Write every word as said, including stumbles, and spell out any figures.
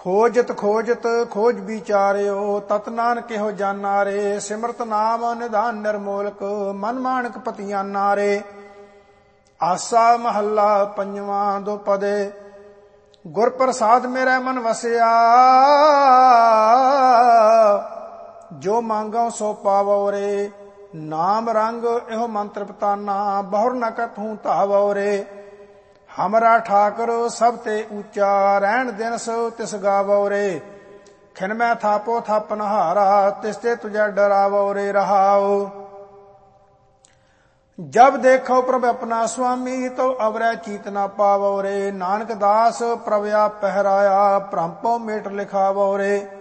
ਖੋਜਤ ਖੋਜਤ ਖੋਜ ਵਿਚਾਰਿਓ, ਤਤ ਨਾਨਕ ਇਹੋ ਜਾਨਾ ਰੇ। ਸਿਮਰਤ ਨਾਮ ਨਿਧਾਨ ਨਿਰਮੋਲਕ, ਮਨ ਮਾਣਕ ਪਤੀਆਨਾ ਰੇ। ਆਸਾ ਮਹੱਲਾ ਪੰਜਵਾਂ ਦੁਪਦੇ, ਗੁਰ ਪ੍ਰਸਾਦ ਮੇਰੇ ਮਨ ਵਸਿਆ। ਜੋ ਮੰਗੋ ਸੋ ਪਾਵੋ ਰੇ। ਨਾਮ ਰੰਗ ਇਹੋ ਮੰਤਰ ਪਤਾਨਾ, ਬਹੁਰ ਨ ਕਥੂ ਧਾਵੋ ਰੇ। ਹਮਰਾ ਠਾਕਰ ਸਭ ਤੇ ਉੱਚਾ, ਰਹਿਣ ਦਿਨ ਸੋ ਤਿਸ ਗਾਵੋ ਰੇ। ਖਿਨ ਮੈਂ ਥਾਪੋ ਥਾਪਨ ਹਾਰਾ, ਤਿਸ ਤੇ ਤੁਝੈ ਡਰਾਵੋ ਰੇ। ਰਹਾਉ ਜਬ ਦੇਖੋ ਪ੍ਰਭ ਆਪਣਾ ਸੁਆਮੀ, ਤੋ ਅਵਰੈ ਚੀਤ ਨਾ ਪਾਵੋ ਰੇ। ਨਾਨਕ ਦਾਸ ਪ੍ਰਭ ਆਪ ਪਹਿਰਾਇਆ, ਭ੍ਰਮ ਭਉ ਮੇਟ ਲਿਖਾਵੋ ਰੇ।